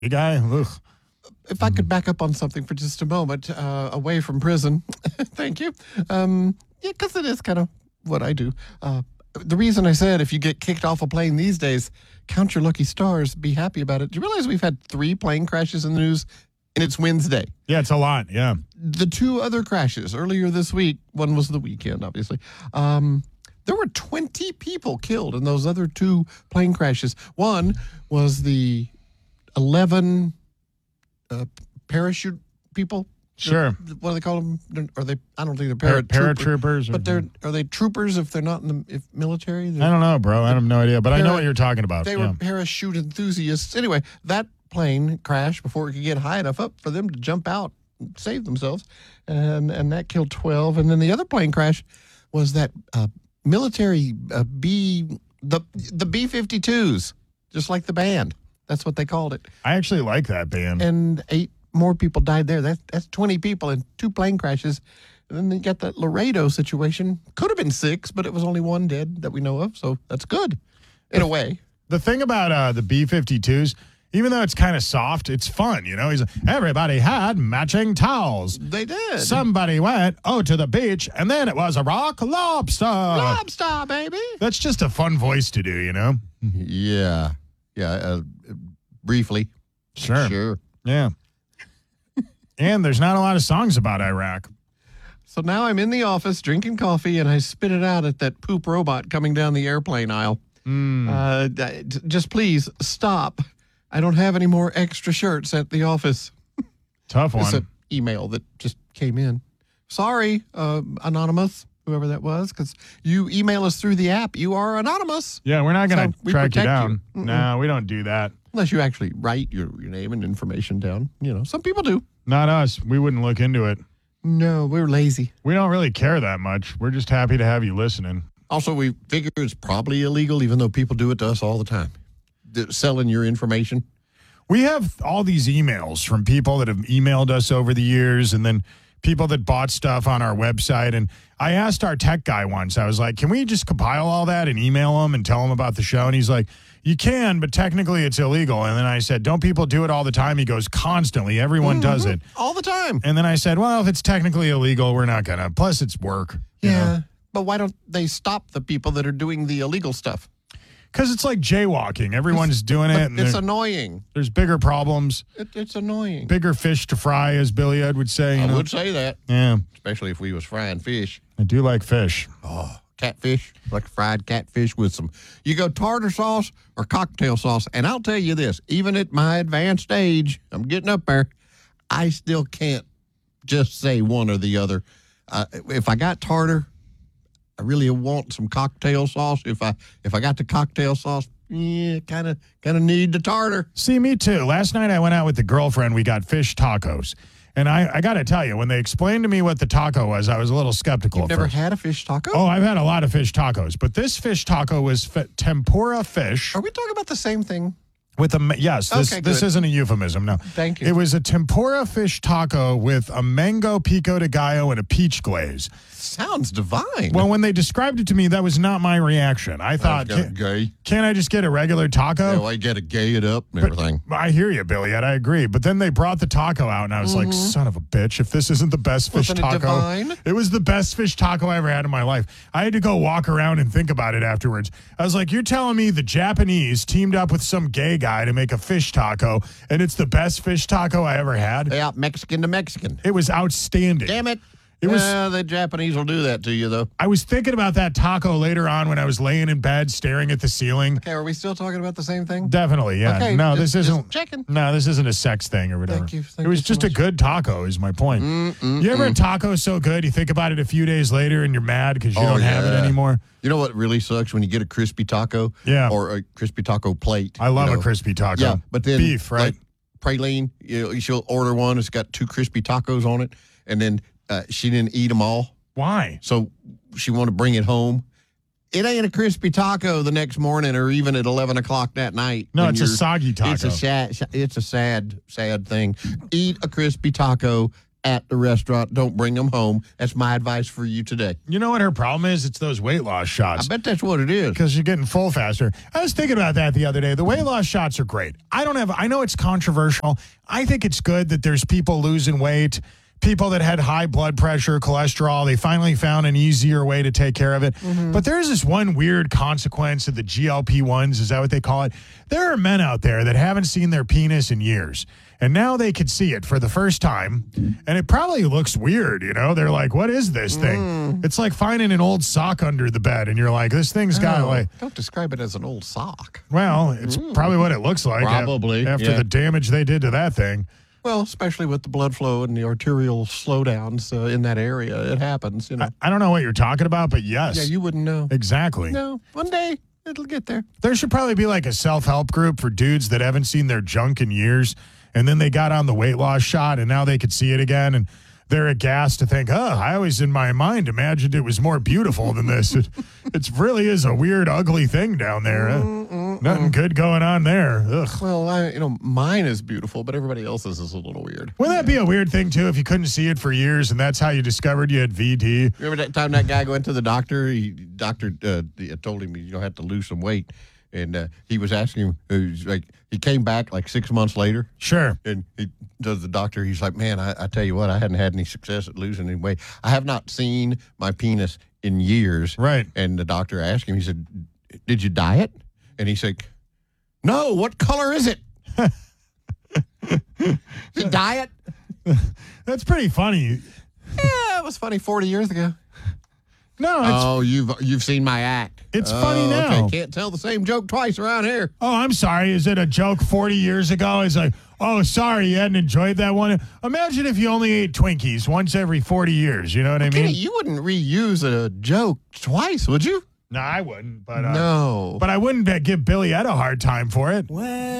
guy. Ugh. If I could back up on something for just a moment, away from prison. Thank you. Yeah, because it is kind of what I do. The reason I said if you get kicked off a plane these days, count your lucky stars, be happy about it. Do you realize we've had 3 plane crashes in the news and it's Wednesday? Yeah, it's a lot, yeah. The 2 other crashes earlier this week, one was the weekend, obviously. There were 20 people killed in those other 2 plane crashes. One was the 11 parachute people. Sure. What do they call them? Are they? I don't think they're paratroopers. But are they troopers if they're not in the military? I don't know, bro. I have no idea. But I know what you're talking about. They were parachute enthusiasts. Anyway, that plane crashed before it could get high enough up for them to jump out and save themselves. And that killed 12. And then the other plane crash was that military the B-52s, just like the band. That's what they called it. I actually like that band. And 8 more people died there. That's 20 people in 2 plane crashes. And then they got that Laredo situation. Could have been 6, but it was only 1 dead that we know of. So that's good, in a way. The thing about the B-52s, even though it's kind of soft, it's fun, you know? Everybody had matching towels. They did. Somebody went, to the beach, and then it was a rock lobster. Lobster, baby. That's just a fun voice to do, you know? Yeah. Yeah. Briefly. Sure. Yeah. And there's not a lot of songs about Iraq. So now I'm in the office drinking coffee, and I spit it out at that poop robot coming down the airplane aisle. Just please stop. I don't have any more extra shirts at the office. Tough one. It's an email that just came in. Sorry, anonymous, whoever that was, because you email us through the app. You are anonymous. Yeah, we're not going to track you down. No, we don't do that. Unless you actually write your name and information down. You know, some people do. Not us. We wouldn't look into it. No, we're lazy. We don't really care that much. We're just happy to have you listening. Also, we figure it's probably illegal, even though people do it to us all the time. Selling your information. We have all these emails from people that have emailed us over the years, and then people that bought stuff on our website. And I asked our tech guy once, I was like, can we just compile all that and email him and tell him about the show? And he's like, you can, but technically it's illegal. And then I said, don't people do it all the time? He goes, constantly. Everyone does it. All the time. And then I said, well, if it's technically illegal, we're not going to. Plus, it's work. Yeah. You know? But why don't they stop the people that are doing the illegal stuff? Because it's like jaywalking. Everyone's doing it. And it's annoying. There's bigger problems. It's annoying. Bigger fish to fry, as Billy Ed would say. I would say that. Yeah. Especially if we was frying fish. I do like fish. Oh, catfish. Like fried catfish with some. You go tartar sauce or cocktail sauce. And I'll tell you this. Even at my advanced age, I'm getting up there, I still can't just say one or the other. If I got tartar, I really want some cocktail sauce. If I got the cocktail sauce, yeah, kind of need the tartar. See, me too. Last night I went out with the girlfriend. We got fish tacos. And I got to tell you, when they explained to me what the taco was, I was a little skeptical. You've never had a fish taco? Oh, I've had a lot of fish tacos. But this fish taco was tempura fish. Are we talking about the same thing? With yes, this isn't a euphemism, no. Thank you. It was a tempura fish taco with a mango pico de gallo and a peach glaze. Sounds divine. Well, when they described it to me, that was not my reaction. I thought, gay. Can't I just get a regular taco? Yeah, I get to gay it up and everything. I hear you, Billy, I agree. But then they brought the taco out, and I was like, son of a bitch, if this isn't the best fish taco. Divine? It was the best fish taco I ever had in my life. I had to go walk around and think about it afterwards. I was like, you're telling me the Japanese teamed up with some gay guy to make a fish taco, and it's the best fish taco I ever had? Yeah, Mexican to Mexican. It was outstanding. Damn it. The Japanese will do that to you, though. I was thinking about that taco later on when I was laying in bed staring at the ceiling. Okay, are we still talking about the same thing? Definitely, yeah. Okay, no, this isn't. Just checking. No, this isn't a sex thing or whatever. Thank you. It was just a good taco, is my point. You ever a taco so good you think about it a few days later and you're mad because you don't have it anymore? You know what really sucks when you get a crispy taco? Yeah. Or a crispy taco plate. I love a crispy taco. Yeah, but then beef, right? Like Praline, she'll order one. It's got 2 crispy tacos on it, and then she didn't eat them all. Why? So she wanted to bring it home. It ain't a crispy taco the next morning or even at 11 o'clock that night. No, it's a soggy taco. It's a sad thing. Eat a crispy taco at the restaurant. Don't bring them home. That's my advice for you today. You know what her problem is? It's those weight loss I shots. bet that's what it is. Because you're getting full faster. I was thinking about that the other day. The weight loss shots are great. I know it's controversial. I think it's good that there's people losing weight, people that had high blood pressure, cholesterol. They finally found an easier way to take care of it. But there's this one weird consequence of the GLP-1s. Is that what they call it? There are men out there that haven't seen their penis in years. And now they could see it for the first time. And it probably looks weird, you know? They're like, what is this thing? It's like finding an old sock under the bed. And you're like, this thing's got like... Don't describe it as an old sock. Well, it's probably what it looks like. Probably, After yeah. the damage they did to that thing. Well, especially with the blood flow and the arterial slowdowns in that area. It happens, you know. I don't know what you're talking about, but yes. Yeah, you wouldn't know. Exactly. No, one day it'll get there. There should probably be like a self-help group for dudes that haven't seen their junk in years. And then they got on the weight loss shot and now they could see it again. And they're aghast to think, I always in my mind imagined it was more beautiful than this. It really is a weird, ugly thing down there. Nothing good going on there. Ugh. Well, mine is beautiful, but everybody else's is a little weird. Wouldn't that be a weird thing, too, if you couldn't see it for years and that's how you discovered you had VD? Remember that time that guy went to the doctor? Doctor told him you don't have to lose some weight. And he was asking him, he came back like 6 months later. Sure. And he does the doctor, he's like, man, I tell you what, I hadn't had any success at losing any weight. I have not seen my penis in years. Right. And the doctor asked him, he said, did you dye it? And he said, no, what color is it? Did you dye it? That's pretty funny. Yeah, it was funny 40 years ago. No, it's, you've seen my act. It's funny now. Okay. Can't tell the same joke twice around here. oh, I'm sorry. Is it a joke 40 years ago? It's like, oh, sorry, you hadn't enjoyed that one. Imagine if you only ate Twinkies once every 40 years. You know what I mean? You wouldn't reuse a joke twice, would you? No, I wouldn't. But No. But I wouldn't give Billy Ed a hard time for it.